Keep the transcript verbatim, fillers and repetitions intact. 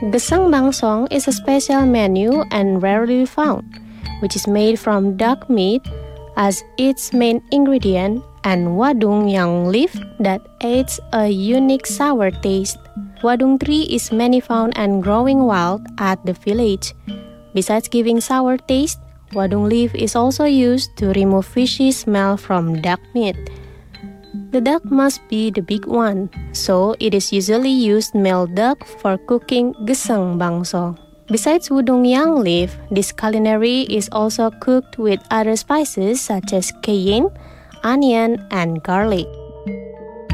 Gesang bangsong is a special menu and rarely found, which is made from duck meat as its main ingredient and wadung yang leaf that adds a unique sour taste. Wadung tree is many found and growing wild at the village. Besides giving sour taste, wadung leaf is also used to remove fishy smell from duck meat. The duck must be the big one, so it is usually used male duck for cooking gesang bangsong. Besides wadung yang leaf, this culinary is also cooked with other spices such as cayenne, onion, and garlic.